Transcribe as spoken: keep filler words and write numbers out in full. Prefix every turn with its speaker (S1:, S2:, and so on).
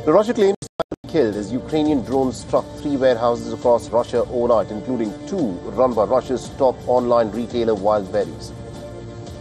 S1: Russia claims five killed as Ukrainian drones struck three warehouses across Russia overnight, including two run by Russia's top online retailer Wildberries.